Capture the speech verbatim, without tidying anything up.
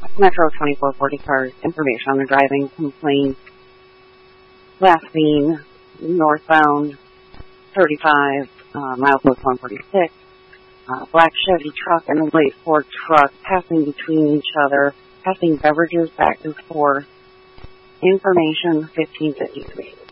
Metro twenty-four forty cars, information on the driving complaint. Last seen, northbound, thirty-five, uh, milepost one forty-six. Uh, black Chevy truck and a white Ford truck passing between each other, passing beverages back and forth. Information fifteen fifty-three.